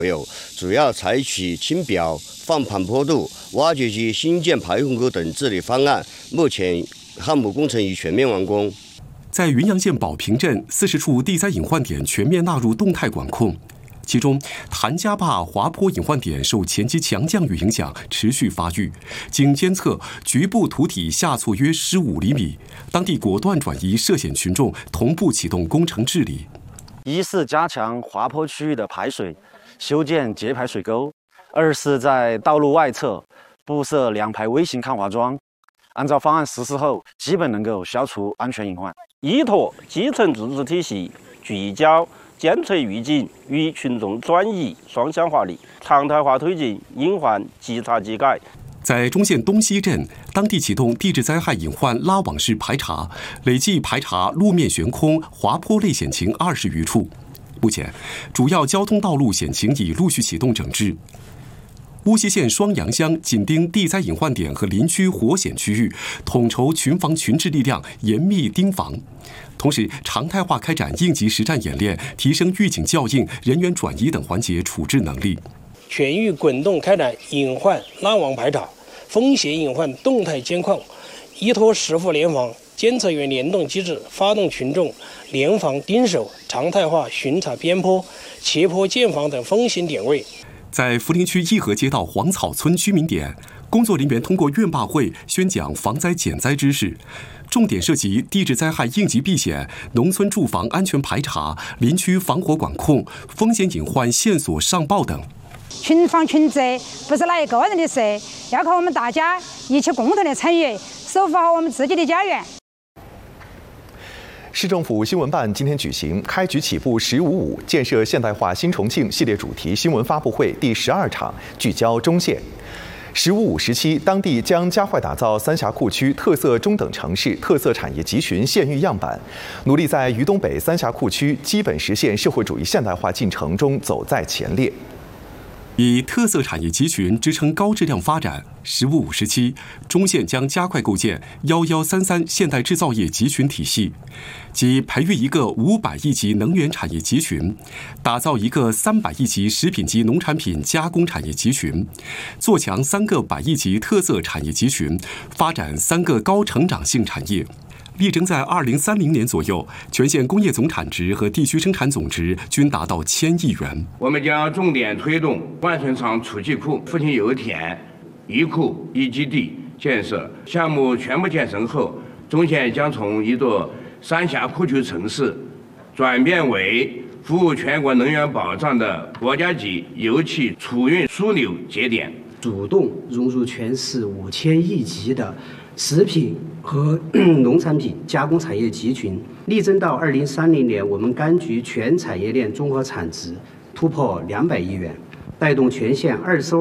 主要采取轻表、放缓坡度、挖掘机新建排洪沟等治理方案。目前项目工程已全面完工。 在云阳县宝坪镇40处地灾隐患点全面纳入动态管控。其中，谭家坝滑坡隐患点受前期强降雨影响持续发育，经监测局部土体下挫约15厘米，当地果断转移涉险群众，同步启动工程治理。 一是加强滑坡区域的排水，修建截排水沟；二是在道路外侧布设2排微型抗滑桩，按照方案实施后，基本能够消除安全隐患。 依托基层自治体系，聚焦监测预警与群众转移双向化力，常态化推进隐患即查即改。 在中县东西镇，当地启动地质灾害隐患拉网式排查，累计排查路面悬空、滑坡类险情20余处。目前，主要交通道路险情已陆续启动整治。乌溪县双阳乡紧盯地灾隐患点和林区火险区域，统筹群防群治力量，严密盯防。同时，常态化开展应急实战演练，提升预警校应、人员转移等环节处置能力。 全域滚动开展隐患拉网排查、风险隐患动态监控，依托实付联防、监测员联动机制，发动群众联防盯守、常态化巡查边坡、斜坡建防等风险点位。 在涪陵区义和街道黄草村居民点，工作人员通过院坝会宣讲防灾减灾知识，重点涉及地质灾害应急避险、农村住房安全排查、林区防火管控、风险隐患线索上报等。 群防群治不是哪一个人的事，要靠我们大家一起共同的参与，守护好我们自己的家园。 市政府新闻办今天举行开局起步“15.5”建设现代化新重庆系列主题新闻发布会第12场，聚焦中县。“15.5”时期，当地将加快打造三峡库区特色中等城市、特色产业集群县域样板，努力在渝东北三峡库区基本实现社会主义现代化进程中走在前列。 以特色产业集群支撑高质量发展，“15.5”时期，中县将加快构建1133现代制造业集群体系，即培育一个500亿级能源产业集群，打造一个300亿级食品及农产品加工产业集群，做强3个100亿级特色产业集群，发展3个高成长性产业。力争在2030年左右，全县工业总产值和地区生产总值均达到1000亿元。 我们将重点推动万顺场储气库、富庆油田、鱼库一基地建设项目全部建成后，中县将从一座三峡库区城市转变为服务全国能源保障的国家级油气储运枢纽节点， 主动融入全市5000亿级的食品和农产品加工产业集群，力争到2030年，我们柑橘全产业链综合产值突破200亿元，带动全县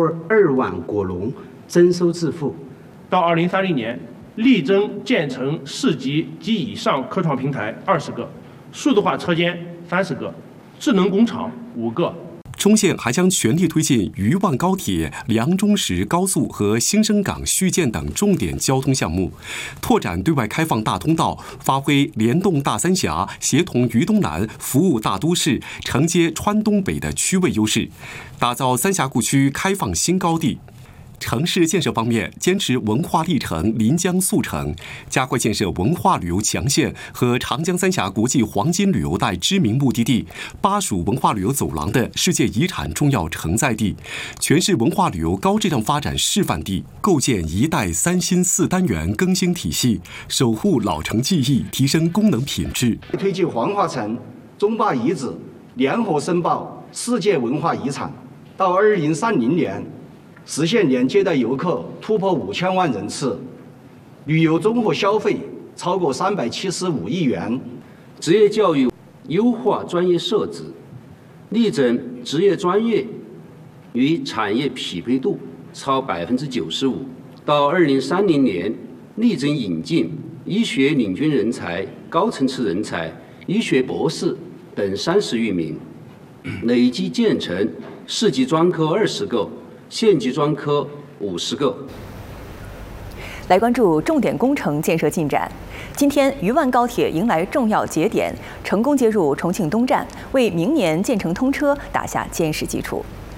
22万果农增收致富。 到2030年，力争建成市级及以上科创平台20个，数字化车间30个，智能工厂5个。 中县还将全力推进渝万高铁、梁中石高速和新生港续建等重点交通项目，拓展对外开放大通道，发挥联动大三峡、协同渝东南、服务大都市、承接川东北的区位优势，打造三峡库区开放新高地。城市建设方面，坚持文化历程临江速成，加快建设文化旅游强县和长江三峡国际黄金旅游带知名目的地、巴蜀文化旅游走廊的世界遗产重要承载地、全市文化旅游高质量发展示范地，构建一带3新4单元更新体系，守护老城技艺，提升功能品质。 推进黄花城、中坝遗址联合申报世界文化遗产，到2030年。实现年接待游客突破5000万人次，旅游综合消费超过375亿元。 职业教育优化专业设置，力争职业专业与产业匹配度超95%。到2030年，力争引进医学领军人才、高层次人才、医学博士等30余名，累计建成市级专科20个。县级专科50个。 来关注重点工程建设进展。今天，渝万高铁迎来重要节点，成功接入重庆东站，为明年建成通车打下坚实基础。